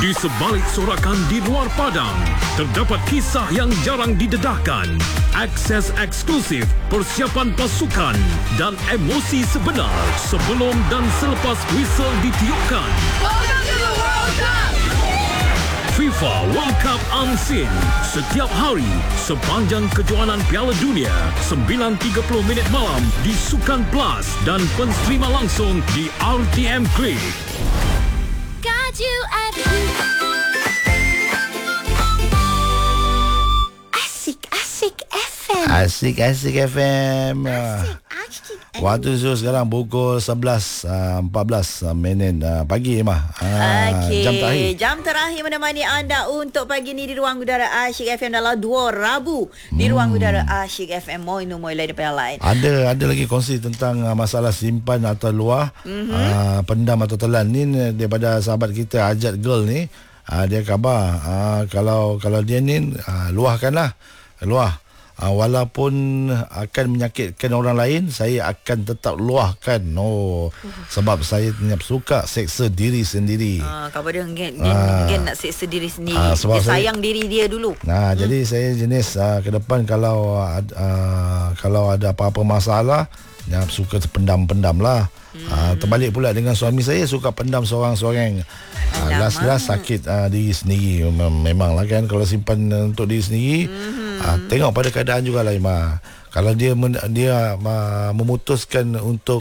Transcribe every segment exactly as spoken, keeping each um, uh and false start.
Di sebalik sorakan di luar padang, terdapat kisah yang jarang didedahkan, akses eksklusif, persiapan pasukan dan emosi sebenar sebelum dan selepas whistle ditiupkan. Welcome to the World Cup! FIFA World Cup Unseen setiap hari sepanjang kejohanan Piala Dunia sembilan tiga puluh minit malam di Sukan Plus dan pensterima langsung di R T M Click. Got you at Asik-asik F M. Asik-asik F M. Asik-asik. Waktu tu sekarang pukul sebelas empat belas minit pagi, Emma. Okey, Jam terakhir. Jam terakhir menemani anda untuk pagi ni di Ruang Udara Asyik F M dalam dua Rabu di Ruang Hmm. Udara Asyik F M. Moi no moi lain daripada lain. Ada ada lagi kongsi tentang uh, masalah simpan atau luah, mm-hmm. uh, pendam atau telan ni daripada sahabat kita Ajat Girl ni. Uh, dia khabar uh, kalau kalau dia ni uh, luahkanlah, luah. Uh, walaupun akan menyakitkan orang lain, saya akan tetap luahkan. Oh, sebab saya suka seksa diri sendiri. Ah, khabar dia mungkin Ah. mungkin nak seksa diri sendiri. Ah, sebab dia saya- sayang diri dia dulu. Nah, hmm. jadi saya jenis uh, ke depan kalau uh, uh, kalau ada apa-apa masalah, ya, suka pendam-pendam lah. Hmm. Uh, terbalik pula dengan suami saya, suka pendam seorang-seorang. Uh, last-last sakit uh, diri sendiri. Mem- Memanglah kan, kalau simpan uh, untuk diri sendiri, hmm. uh, tengok pada keadaan jugalah, Ima. Kalau dia men- dia uh, memutuskan untuk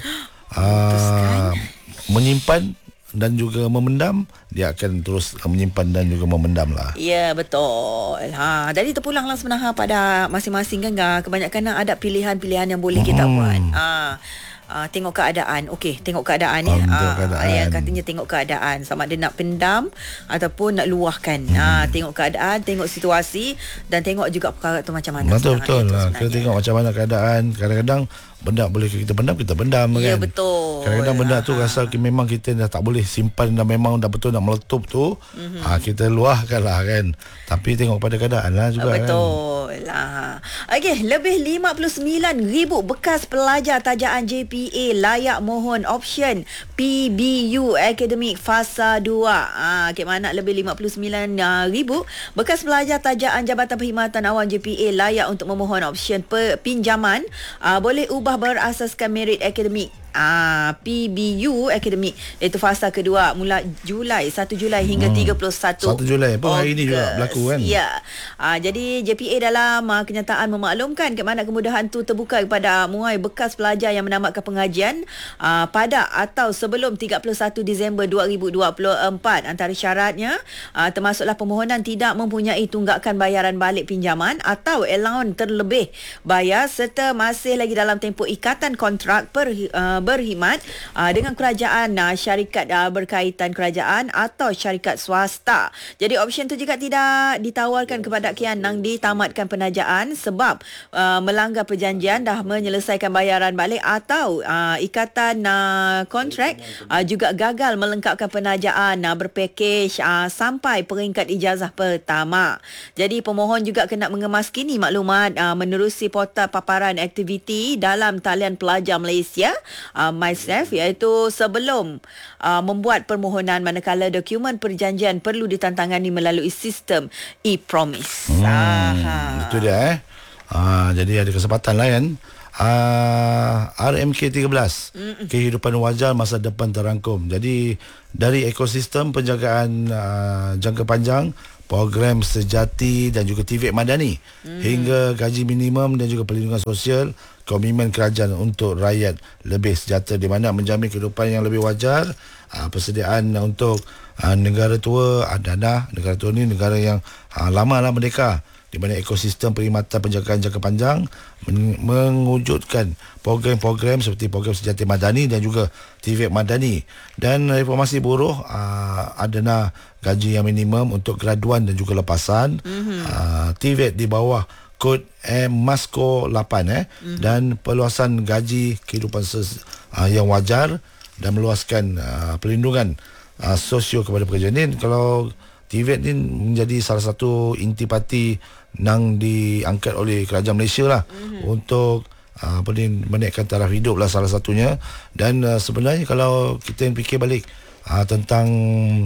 uh, menyimpan dan juga memendam, dia akan terus menyimpan dan juga memendam lah. Ya, betul. Ha, jadi terpulanglah sebenarnya pada masing-masing kan. Kebanyakan ada pilihan-pilihan yang boleh kita Hmm. buat. Ha. Uh, tengok keadaan. Okey, tengok keadaan ni. Oh, tengok Ah, keadaan. ya, katanya tengok keadaan, sama ada nak pendam ataupun nak luahkan. Hmm. Ah, tengok keadaan, tengok situasi dan tengok juga perkara tu macam mana. Betul betul sebenarnya lah. itu Kita sebenarnya. tengok macam mana keadaan. Kadang-kadang benda boleh kita pendam, kita pendam Ya, kan. betul. Kadang-kadang benda tu Ah. rasa ki- memang kita dah tak boleh simpan dan memang dah betul nak meletup tu, mm-hmm. ha, kita luahkan lah kan. Tapi tengok pada keadaan lah juga kan. Betul lah. Okey, lebih lima puluh sembilan ribu bekas pelajar tajaan J P A layak mohon option P B U Akademik Fasa dua. Ah, okay, mana lebih lima puluh sembilan ribu bekas pelajar tajaan Jabatan Perkhidmatan Awam J P A layak untuk memohon option pe- pinjaman ah, boleh ubah berasaskan merit akademik. Ah, P B U Akademik itu fasa kedua mula Julai satu Julai hingga hmm. tiga puluh satu satu Julai pun hari ini juga berlaku kan. Ya. Ah, jadi J P A dalam ah, kenyataan memaklumkan ke mana kemudahan tu terbuka kepada muai bekas pelajar yang menamatkan pengajian ah, pada atau sebelum tiga puluh satu Disember dua ribu dua puluh empat. Antara syaratnya ah, termasuklah permohonan tidak mempunyai tunggakan bayaran balik pinjaman atau allowance terlebih bayar serta masih lagi dalam tempoh ikatan kontrak per, uh, berkhidmat uh, dengan kerajaan, uh, syarikat uh, berkaitan kerajaan atau syarikat swasta. Jadi option tu juga tidak ditawarkan kepada kian nang ditamatkan penajaan sebab uh, melanggar perjanjian dah menyelesaikan bayaran balik atau uh, ikatan uh, kontrak uh, juga gagal melengkapkan penajaan uh, berpakej uh, sampai peringkat ijazah pertama. Jadi pemohon juga kena mengemaskini maklumat uh, menerusi portal paparan aktiviti dalam talian pelajar Malaysia uh, MySafe, iaitu sebelum uh, membuat permohonan, manakala dokumen perjanjian perlu ditantangani melalui sistem e-promise. Hmm, Aha. itu dia eh. Ah, jadi ada kesempatan lah kan. Uh, R M K tiga belas, Mm-mm. kehidupan wajar masa depan terangkum. Jadi dari ekosistem penjagaan uh, jangka panjang, program sejati dan juga T V Madani, mm. hingga gaji minimum dan juga perlindungan sosial, komitmen kerajaan untuk rakyat lebih sejahtera di mana menjamin kehidupan yang lebih wajar. Uh, persediaan untuk uh, negara tua, uh, dana negara tua ni negara yang uh, lama lah merdeka, di mana ekosistem perkhidmatan penjagaan jangka panjang men- mewujudkan program-program seperti program sejati madani dan juga T V Madani, dan reformasi buruh, uh, adana gaji yang minimum untuk graduan dan juga lepasan, mm-hmm. uh, T V di bawah kod M Masko lapan eh, mm-hmm. dan perluasan gaji kehidupan ses- uh, yang wajar dan meluaskan uh, perlindungan uh, sosio kepada pekerja ni. Kalau T V ni menjadi salah satu intipati yang diangkat oleh kerajaan Malaysia lah, mm-hmm. untuk uh, apa ni, menaikkan taraf hidup lah salah satunya. Dan uh, sebenarnya kalau kita fikir balik uh, tentang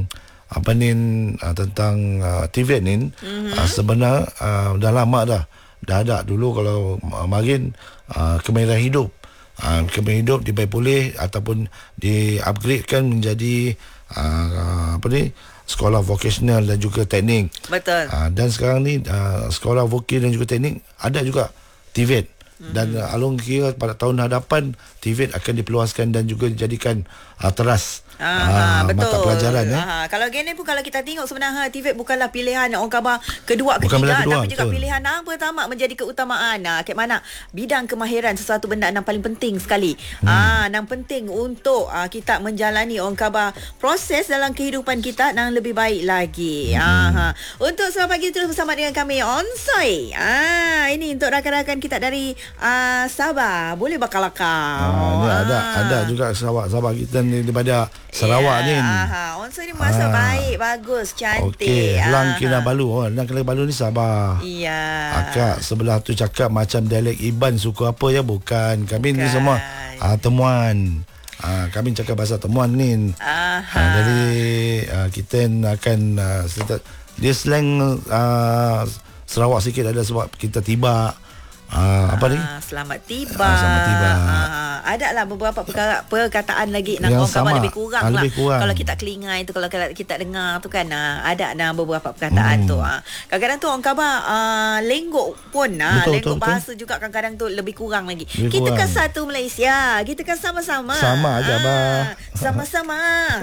apa ni uh, tentang uh, T V ni mm-hmm. uh, sebenarnya uh, dah lama dah. Dah ada dulu kalau uh, marin uh, kemahiran hidup. Uh, kemahiran hidup dibaik pulih ataupun di-upgradekan menjadi uh, apa ni sekolah vocational dan juga teknik. Betul. Uh, dan sekarang ni uh, sekolah vocational dan juga teknik ada juga T V E T. Dan uh, Along kira pada tahun hadapan T V E T akan diperluaskan dan juga dijadikan uh, teras Aha, uh, betul. mata pelajaran. Eh. Aha, kalau gini pun kalau kita tengok sebenarnya T V E T bukanlah pilihan orang khabar kedua, Bukan ketiga, kedua, tapi juga betul. pilihan yang pertama menjadi keutamaan. Nah, ke mana bidang kemahiran sesuatu benda yang paling penting sekali. Hmm. Ah, yang penting untuk ah, kita menjalani orang khabar proses dalam kehidupan kita yang lebih baik lagi. Hmm. Aha. Untuk selamat pagi terus bersama dengan kami Onsoi. Ah, ini untuk rakan-rakan kita dari ah, Sabah. Boleh bakal lakau. Ah, ni ada ada juga sahabat-sahabat kita ni daripada Sarawak yeah. ni. Aha, Onsoi ni masa Ah. baik, bagus, cantik. Okey, Lang Aha. Kinabalu. Oh, Lang Kinabalu ni Sabah. Iya. Akak sebelah tu cakap macam dialek Iban suku apa ya? Bukan. Kami Bukan. ni semua ah, temuan. Ah, kami cakap bahasa temuan ni. Aha. Ah, jadi ah, kita akan ah, serta, dia slang ah, Sarawak sikit ada sebab kita tiba ah, apa ni? Ah, selamat tiba. Ah, selamat tiba. Ah, ada lah beberapa perkara, perkataan lagi nak Yang orang khabar sama. lebih kurang Ah, lah. lebih kurang. Kalau kita kelingai tu, kalau kita, kita dengar tu kan ah, ada nah beberapa perkataan Hmm. tu. Ah. Kadang-kadang tu orang khabar ah, lenggok pun ah, Betul, lenggok betul, bahasa juga kadang-kadang tu lebih kurang lagi. Lebih kita kan kurang. satu Malaysia, kita kan sama-sama. Sama aja, bah. Sama-sama.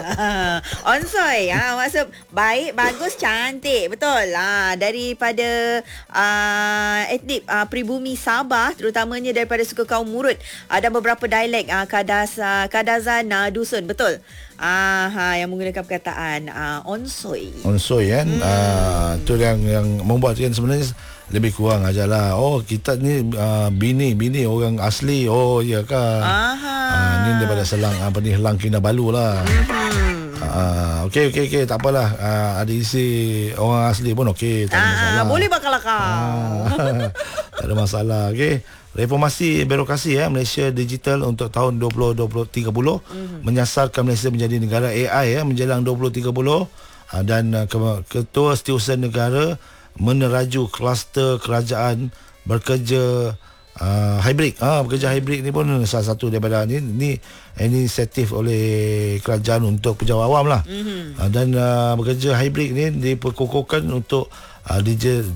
Onsoi ah, maksud baik, bagus, cantik. Betul lah. Daripada ah, etnik ah, pribumi Sabah, terutamanya daripada suku kaum Murut, ada beberapa dialek ah, kadas ah, kadazan ah, dusun. Betul. Ah, ha, yang menggunakan perkataan ah, Onsoi. Onsoi kan. Hmm. Ah, tu yang yang membuat kan sebenarnya lebih kurang ajalah. Oh, kita ni uh, bini bini orang asli. Oh, ya ke? Aha. Ah, ni daripada Selang apa ni Lang Kinabalu lah. Hmm. Ah, okey okey okey tak apalah. Ah, ada isi orang asli pun okey, tak ada Ah, masalah. boleh bakal kau. Ah, tak ada masalah. Okey. Reformasi birokrasi ya Malaysia Digital untuk tahun dua puluh dua puluh tiga puluh mm-hmm. menyasarkan Malaysia menjadi negara A I ya menjelang dua puluh tiga puluh uh, dan uh, ke- Ketua Setiausaha Negara meneraju kluster kerajaan bekerja uh, hybrid. Ah bekerja hybrid ni pun salah satu daripada ni ni inisiatif oleh kerajaan untuk pejabat awam lah. Mm-hmm. Uh, dan uh, bekerja hybrid ni diperkukuhkan untuk uh, dij-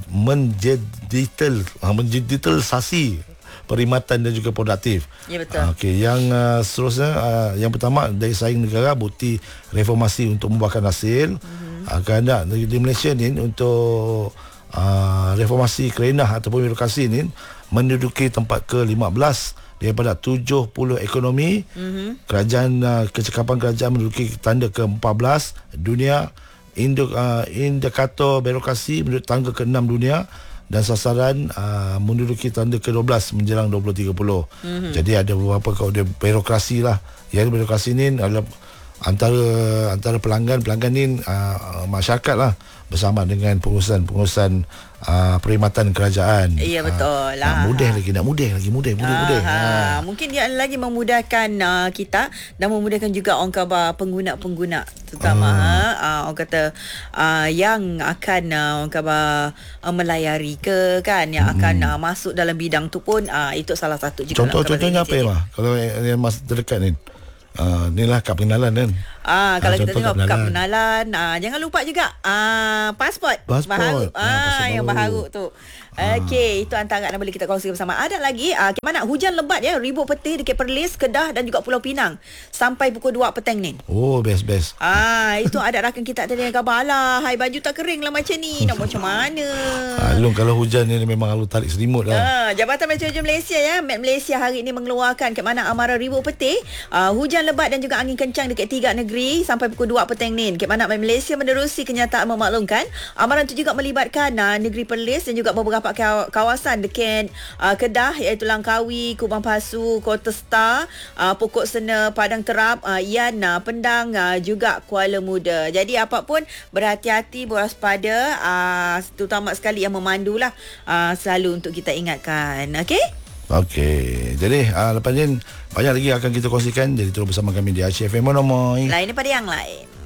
mendigital uh, mendigitalisasi perkhidmatan dan juga produktif. Ya, betul. Okey, yang uh, seterusnya uh, yang pertama dari saing negara bukti reformasi untuk membuahkan hasil. Mm-hmm. Uh, kerana di, di Malaysia ni untuk uh, reformasi kerenah ataupun birokrasi ni menduduki tempat ke lima belas daripada tujuh puluh ekonomi. Mm-hmm. Kerajaan uh, kecekapan kerajaan menduduki tanda ke empat belas dunia. Indo, uh, indikator birokrasi menduduki tangga ke enam dunia. Dan sasaran uh, menduduki tanda ke dua belas menjelang dua puluh tiga puluh. Mm-hmm. Jadi ada beberapa kau dia birokrasi lah. Ya, birokrasi ni adalah antara antara pelanggan-pelanggan ni uh, masyarakat lah bersama dengan pengurusan-pengurusan uh, perkhidmatan kerajaan. Ya, betul lah. Nak mudah lagi, nak mudah lagi, mudah, mudah, mudah. Ha. Ha. Mungkin dia lagi memudahkan uh, kita dan memudahkan juga orang khabar pengguna-pengguna terutama Ah. ha, uh, orang kata uh, yang akan uh, orang khabar uh, melayari ke kan yang akan Hmm. uh, masuk dalam bidang tu pun uh, itu salah satu juga. Contoh-contohnya apa ya, Mah? Kalau yang, yang mas terdekat ni. Uh, ni lah kad pengenalan kan. Ah, kalau Ah, kita contoh tengok kad kad pengenalan. pengenalan, ah, jangan lupa juga ah, pasport, Pasport. baharu. Ah, Ah, pasport yang baru. baharu tu. Okey, itu antara yang boleh kita kongsi bersama. Ada lagi, ah, mana hujan lebat ya, ribut peti dekat Perlis, Kedah dan juga Pulau Pinang sampai pukul dua petang ni. Oh, best-best. Ah, itu ada rakan kita tadi yang khabar lah, hai baju tak kering lah macam ni. Nak macam mana? Ah, Long kalau hujan ni memang lalu tarik selimut lah. Ah, Jabatan Meteorologi Malaysia ya, Met Malaysia hari ini mengeluarkan ke mana amaran ribut peti, ah, hujan lebat dan juga angin kencang dekat tiga negeri sampai pukul dua petang ni. Ke mana Met Malaysia menerusi kenyataan memaklumkan amaran itu juga melibatkan ah, negeri Perlis dan juga beberapa kawasan dekat uh, Kedah iaitu Langkawi, Kubang Pasu, Kota Star, uh, Pokok Sena, Padang Terap, uh, Yan, uh, Pendang, uh, juga Kuala Muda. Jadi apapun berhati-hati, berwaspada, uh, terutama sekali yang memandulah uh, selalu untuk kita ingatkan. Okey? Okey. Jadi uh, lepas ni banyak lagi akan kita kongsikan. Jadi terus bersama kami di Aceh F M Monomoy. Lain daripada yang lain.